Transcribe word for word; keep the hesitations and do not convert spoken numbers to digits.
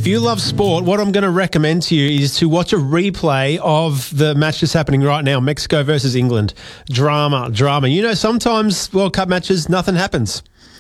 If you love sport, what I'm going to recommend to you is to watch a replay of the match that's happening right now, Mexico versus England. Drama, drama. You know, sometimes World Cup matches, nothing happens.